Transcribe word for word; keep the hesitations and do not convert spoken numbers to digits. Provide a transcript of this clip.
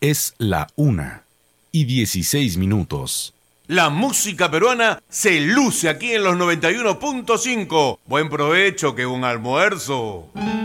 Es la una y dieciséis minutos. La música peruana se luce aquí en los noventa y uno punto cinco. Buen provecho, que un almuerzo.